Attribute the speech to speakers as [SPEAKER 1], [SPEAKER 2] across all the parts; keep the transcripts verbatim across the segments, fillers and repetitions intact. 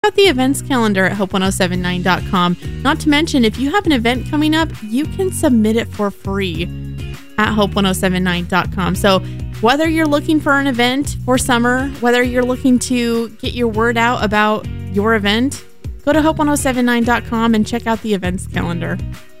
[SPEAKER 1] out the events calendar at hope ten seventy-nine dot com. Not to mention, if you have an event coming up, you can submit it for free at hope ten seventy-nine dot com. So whether you're looking for an event for summer, whether you're looking to get your word out about your event, go to hope ten seventy-nine dot com and check out the events calendar.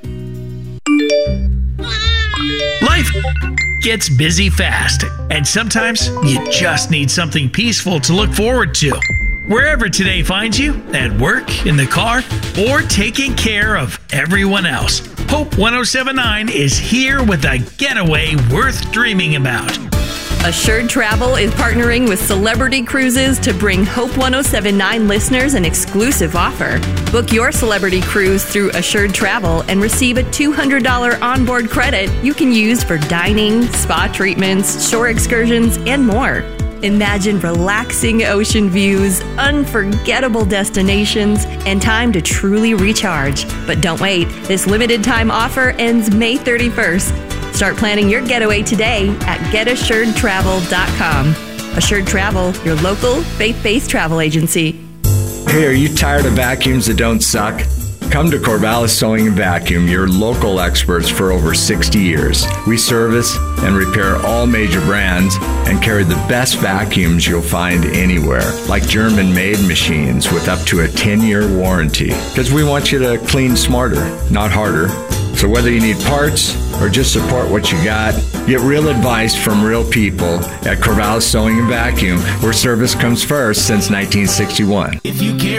[SPEAKER 2] Life gets busy fast, and sometimes you just need something peaceful to look forward to. Wherever today finds you, at work, in the car, or taking care of everyone else, Hope ten seventy-nine is here with a getaway worth dreaming about.
[SPEAKER 3] Assured Travel is partnering with Celebrity Cruises to bring Hope ten seventy-nine listeners an exclusive offer. Book your celebrity cruise through Assured Travel and receive a two hundred dollars onboard credit you can use for dining, spa treatments, shore excursions, and more. Imagine relaxing ocean views, unforgettable destinations, and time to truly recharge. But don't wait. This limited time offer ends May thirty-first. Start planning your getaway today at get assured travel dot com. Assured Travel, your local, faith-based travel agency.
[SPEAKER 4] Hey, are you tired of vacuums that don't suck? Come to Corvallis Sewing and Vacuum, your local experts for over sixty years. We service and repair all major brands and carry the best vacuums you'll find anywhere, like German-made machines with up to a ten-year warranty. Because we want you to clean smarter, not harder. So whether you need parts or just support what you got, get real advice from real people at Corvallis Sewing and Vacuum, where service comes first since nineteen sixty-one.
[SPEAKER 2] If you care